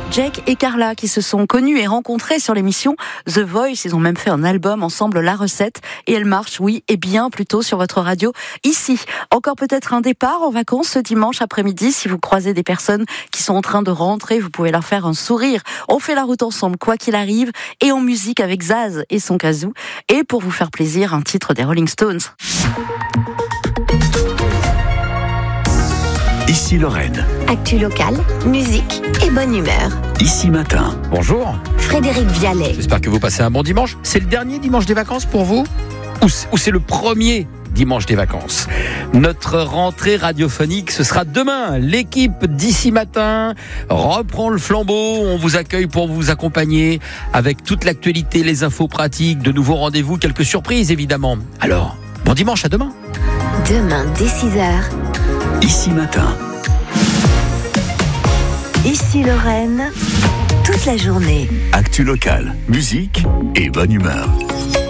Jake et Carla qui se sont connus et rencontrés sur l'émission The Voice. Ils ont même fait un album ensemble, La Recette. Et elle marche, oui, et bien plutôt sur votre radio ici. Encore peut-être un départ en vacances ce dimanche après-midi. Si vous croisez des personnes qui sont en train de rentrer, vous pouvez leur faire un sourire. On fait la route ensemble, quoi qu'il arrive. Et en musique avec Zaz et son kazoo. Et pour vous faire plaisir, un titre des Rolling Stones. Ici Lorraine. Actu locale, musique et bonne humeur. Ici Matin. Bonjour. Frédéric Vialet. J'espère que vous passez un bon dimanche. C'est le dernier dimanche des vacances pour vous ? Ou c'est le premier dimanche des vacances ? Notre rentrée radiophonique, ce sera demain. L'équipe d'Ici Matin reprend le flambeau. On vous accueille pour vous accompagner avec toute l'actualité, les infos pratiques, de nouveaux rendez-vous, quelques surprises évidemment. Alors, bon dimanche, à demain. Demain dès 6h. Ici Matin. Ici Lorraine. Toute la journée. Actu locale, musique et bonne humeur.